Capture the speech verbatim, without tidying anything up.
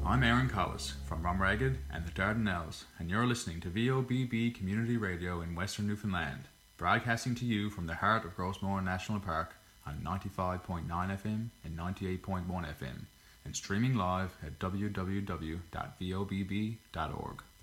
I'm Aaron Collis from Rumragged and the Dardanelles, and you're listening to V O B B Community Radio in Western Newfoundland, broadcasting to you from the heart of Grossmoor National Park on ninety-five point nine F M and ninety-eight point one F M, and streaming live at w w w dot v o b b dot org.